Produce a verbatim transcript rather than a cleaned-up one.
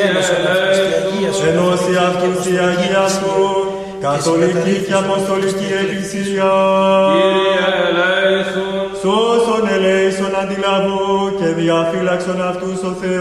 Ενώσει αυτούς η Αγία Σου, καθολική και αποστολική Εκκλησία. Κύριε ελέησον. Σώσον ελέησον αντιλαβού και διαφύλαξον αυτούς ο Θεός.